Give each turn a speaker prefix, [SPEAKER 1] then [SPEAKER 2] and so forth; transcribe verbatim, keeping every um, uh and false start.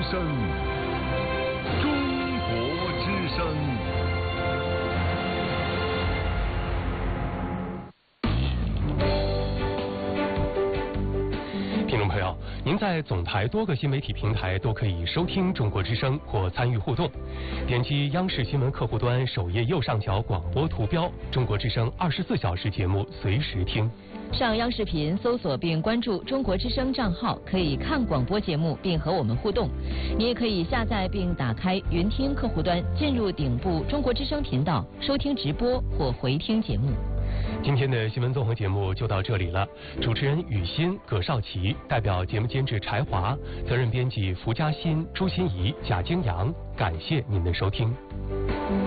[SPEAKER 1] 声，中国之声。
[SPEAKER 2] 听众朋友，您在总台多个新媒体平台都可以收听中国之声或参与互动。点击央视新闻客户端首页右上角广播图标，中国之声二十四小时节目随时听。
[SPEAKER 3] 上央视频搜索并关注中国之声账号，可以看广播节目并和我们互动。你也可以下载并打开云听客户端，进入顶部中国之声频道，收听直播或回听节目。
[SPEAKER 2] 今天的新闻综合节目就到这里了，主持人雨欣、葛少奇，代表节目监制柴华，责任编辑符嘉欣、朱心怡、贾京阳，感谢您的收听。